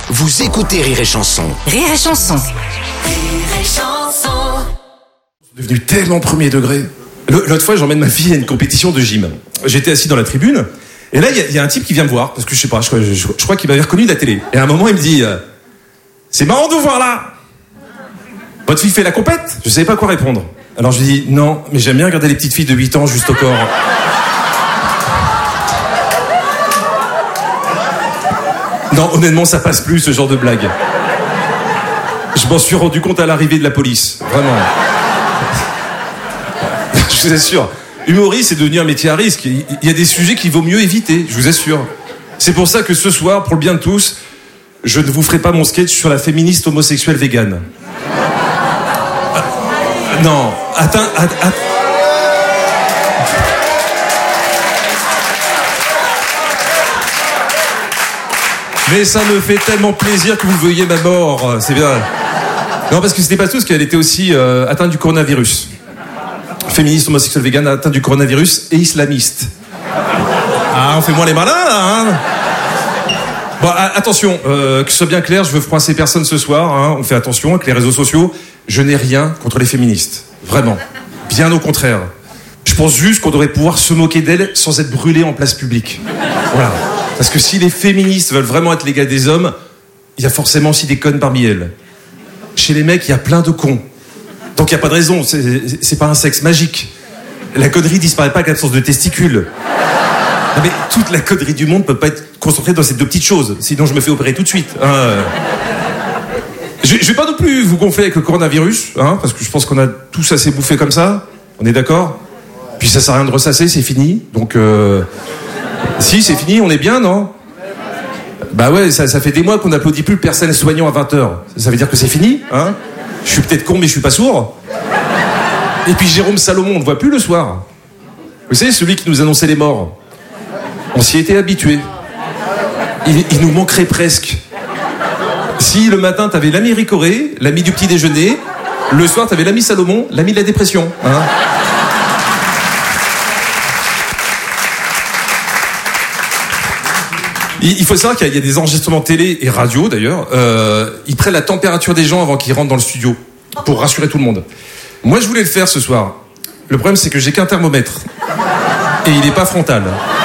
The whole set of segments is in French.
Vous écoutez Rire et Chanson. Rire et Chanson. Rire et Chanson. Devenu tellement premier degré. L'autre fois, j'emmène ma fille à une compétition de gym. J'étais assis dans la tribune, et là, il y a un type qui vient me voir, parce que je sais pas, je crois qu'il m'avait reconnu de la télé. Et à un moment, il me dit c'est marrant de vous voir là. Votre fille fait la compète? Je savais pas quoi répondre. Alors je lui dis non, mais j'aime bien regarder les petites filles de 8 ans juste au corps. Non, honnêtement, ça passe plus, ce genre de blague. Je m'en suis rendu compte à l'arrivée de la police. Vraiment. Je vous assure. Humoriste, c'est devenu un métier à risque. Il y a des sujets qu'il vaut mieux éviter, je vous assure. C'est pour ça que ce soir, pour le bien de tous, je ne vous ferai pas mon sketch sur la féministe homosexuelle végane. Non, attends. Mais ça me fait tellement plaisir que vous veuillez ma mort, c'est bien. Non, parce que c'était pas tout, parce qu'elle était aussi atteinte du coronavirus. Féministe, homosexuelle, végane, atteinte du coronavirus et islamiste. Ah, on fait moins les malins, là, hein. Bon, attention, que ce soit bien clair, je veux froisser personne ce soir, hein. On fait attention avec les réseaux sociaux. Je n'ai rien contre les féministes. Vraiment. Bien au contraire. Je pense juste qu'on devrait pouvoir se moquer d'elles sans être brûlées en place publique. Voilà. Parce que si les féministes veulent vraiment être l'égale des hommes, il y a forcément aussi des connes parmi elles. Chez les mecs, il y a plein de cons. Donc il n'y a pas de raison, c'est pas un sexe magique. La connerie disparaît pas avec l'absence de testicules. Non mais toute la connerie du monde ne peut pas être concentrée dans ces deux petites choses. Sinon je me fais opérer tout de suite. Je vais pas non plus vous gonfler avec le coronavirus, hein, parce que je pense qu'on a tous assez bouffé comme ça. On est d'accord? Puis ça sert à rien de ressasser, c'est fini. Donc si c'est fini, on est bien, non? Bah ouais, ça fait des mois qu'on n'applaudit plus le personnel soignant à 20h. Ça veut dire que c'est fini, hein? Je suis peut-être con, mais je suis pas sourd. Et puis Jérôme Salomon, on ne voit plus le soir. Vous savez, celui qui nous annonçait les morts. On s'y était habitué. Il nous manquerait presque. Si le matin, t'avais l'ami Ricoré, l'ami du petit déjeuner, le soir, t'avais l'ami Salomon, l'ami de la dépression. Hein? Il faut savoir qu'il y a des enregistrements télé et radio, d'ailleurs. Ils prennent la température des gens avant qu'ils rentrent dans le studio, pour rassurer tout le monde. Moi, je voulais le faire ce soir. Le problème, c'est que j'ai qu'un thermomètre. Et il n'est pas frontal.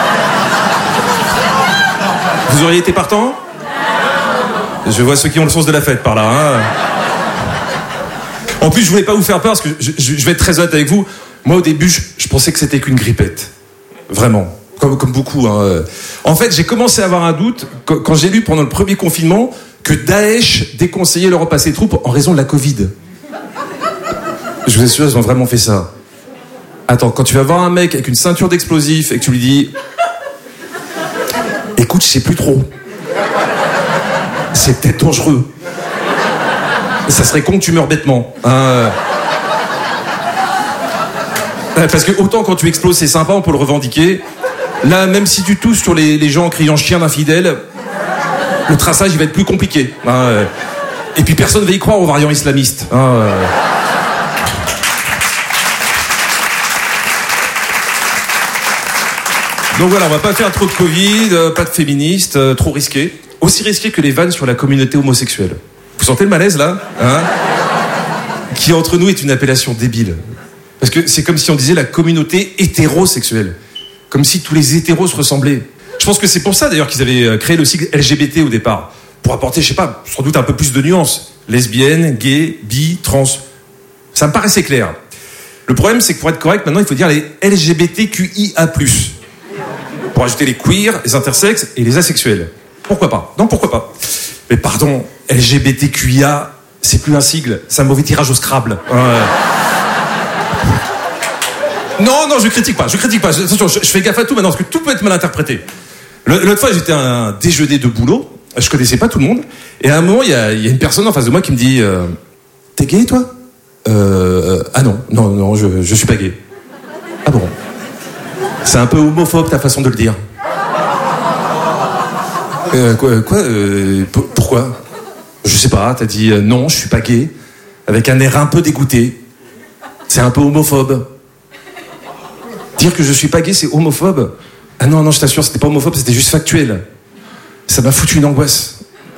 Vous auriez été partant? Je vois ceux qui ont le sens de la fête par là. Hein. En plus, je voulais pas vous faire peur, parce que je vais être très honnête avec vous. Moi, au début, je pensais que c'était qu'une grippette. Vraiment. Comme beaucoup. Hein. En fait, j'ai commencé à avoir un doute quand j'ai lu pendant le premier confinement que Daesh déconseillait l'Europe à ses troupes en raison de la Covid. Je vous assure, ils ont vraiment fait ça. Attends, quand tu vas voir un mec avec une ceinture d'explosifs et que tu lui dis écoute, je sais plus trop. C'est peut-être dangereux. Ça serait con que tu meurs bêtement. Hein. Parce que autant quand tu exploses, c'est sympa, on peut le revendiquer. Là, même si tu tousses sur les gens en criant chien d'infidèle, le traçage, il va être plus compliqué. Hein. Et puis personne ne va y croire aux variants islamistes. Hein. Donc voilà, on va pas faire trop de Covid, pas de féministes, trop risqué. Aussi risqué que les vannes sur la communauté homosexuelle. Vous sentez le malaise, là, hein? Qui, entre nous, est une appellation débile. Parce que c'est comme si on disait la communauté hétérosexuelle. Comme si tous les hétéros se ressemblaient. Je pense que c'est pour ça, d'ailleurs, qu'ils avaient créé le sigle LGBT au départ. Pour apporter, je sais pas, sans doute un peu plus de nuances. Lesbienne, gay, bi, trans. Ça me paraissait clair. Le problème, c'est que pour être correct, maintenant, il faut dire les LGBTQIA+. Pour ajouter les queers, les intersexes et les asexuels. Pourquoi pas? Non, pourquoi pas? Mais pardon, LGBTQIA, c'est plus un sigle, c'est un mauvais tirage au Scrabble. Non, je critique pas. Attention, je fais gaffe à tout maintenant, parce que tout peut être mal interprété. L'autre fois, j'étais à un déjeuner de boulot, je connaissais pas tout le monde, et à un moment, il y a une personne en face de moi qui me dit t'es gay, toi? Ah non, je suis pas gay. Ah bon? C'est un peu homophobe, ta façon de le dire. Pourquoi? Je sais pas, t'as dit non, je suis pas gay, avec un air un peu dégoûté. C'est un peu homophobe. Dire que je suis pas gay, c'est homophobe? Ah non, je t'assure, c'était pas homophobe, c'était juste factuel. Ça m'a foutu une angoisse.